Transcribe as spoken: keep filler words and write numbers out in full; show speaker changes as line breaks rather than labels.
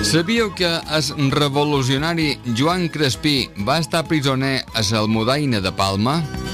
Sabíeu que el revolucionari Joan Crespí va estar prisioner a l'Almudaina de Palma?